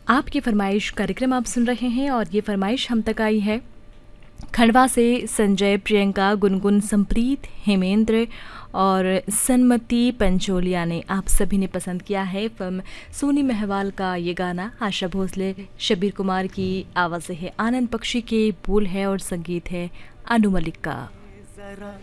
आपकी फरमाइश कार्यक्रम आप सुन रहे हैं और ये फरमाइश हम तक आई है खंडवा से संजय, प्रियंका, गुनगुन, संप्रीत, हेमेंद्र और सन्मति पंचोलिया ने। आप सभी ने पसंद किया है फिल्म सोनी महवाल का ये गाना। आशा भोसले, शब्बीर कुमार की आवाज़ें है, आनंद बख्शी के बोल है और संगीत है अनु मलिक का।